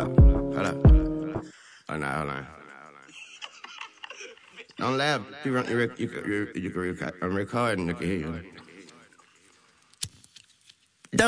Hold up. Hold on. Don't laugh. You can record. I'm recording. I can hear you.